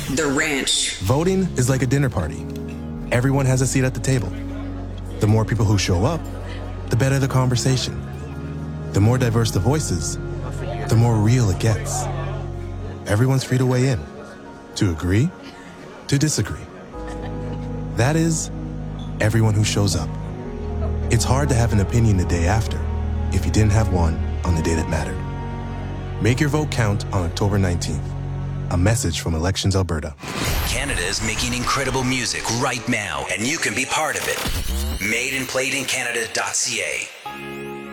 The Ranch. Voting is like a dinner party. Everyone has a seat at the table. The more people who show up, the better the conversation. The more diverse the voices, the more real it gets. Everyone's free to weigh in, to agree, to disagree. That is, everyone who shows up. It's hard to have an opinion the day after if you didn't have one on the day that mattered. Make your vote count on October 19th. A message from Elections Alberta. Canada is making incredible music right now, and you can be part of it. Madeandplayedincanada.ca